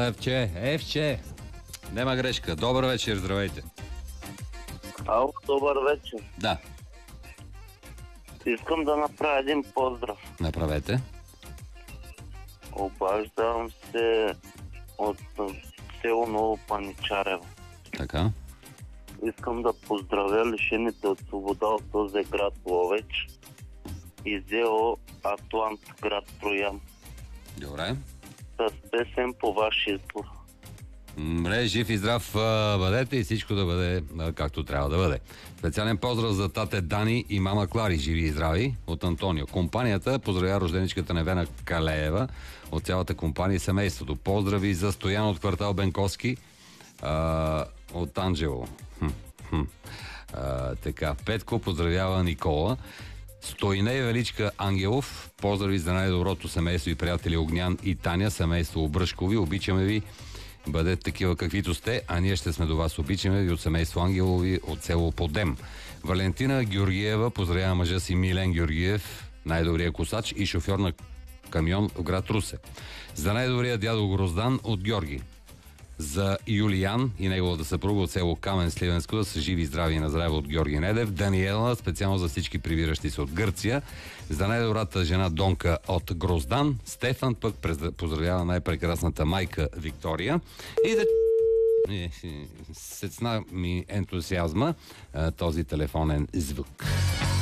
Евче. Нема грешка. Добър вечер, здравейте. Ало, добър вечер. Да, Искам да направя един поздрав. направете. Обаждам се от село Ново Паничарево. Така. Искам да поздравя лишените от свобода от този град Ловеч и ЗО Атлант, град Троян. Добре. С песен по ваш избор. Жив и здрав бъдете и всичко да бъде както трябва да бъде. Специален поздрав за тате Дани и мама Клари, живи и здрави, от Антонио. Компанията поздравя рожденичката Невена Калеева от цялата компания и семейството. Поздрави за Стоян от квартал Бенковски, от Анджело. Така, Петко поздравява Никола. Стойне Величка Ангелов, поздрави за най-доброто семейство и приятели Огнян и Таня, семейство Обръшкови. Обичаме ви, бъдете такива каквито сте, а ние ще сме до вас. Обичаме ви от семейство Ангелови от село Подем. Валентина Георгиева поздравява мъжа си Милен Георгиев, най-добрия косач и шофьор на камион в град Русе. За най-добрия дядо Гроздан от Георги. За Юлиян и неговата съпруга от село Камен Сливенско да са живи и здрави и на здраве от Георги Недев. Даниела, специално за всички прибиращи се от Гърция. За най-добрата жена Донка от Гроздан. Стефан пък поздравява най-прекрасната майка Виктория. И да сецна ми ентусиазма този телефонен звук.